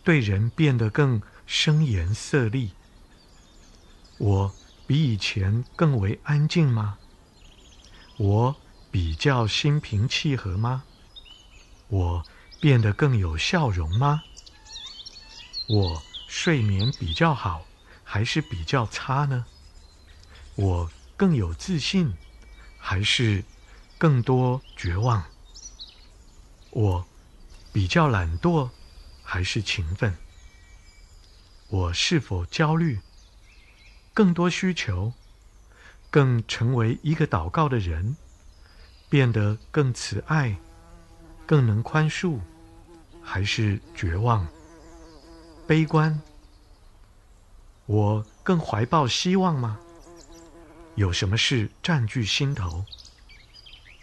对人变得更声言色厉？我比以前更为安静吗？我比较心平气和吗？我变得更有笑容吗？我睡眠比较好，还是比较差呢？我更有自信，还是更多绝望？我比较懒惰，还是勤奋？我是否焦虑？更多需求？更成为一个祷告的人？变得更慈爱？更能宽恕？还是绝望？悲观？我更怀抱希望吗？有什么事占据心头？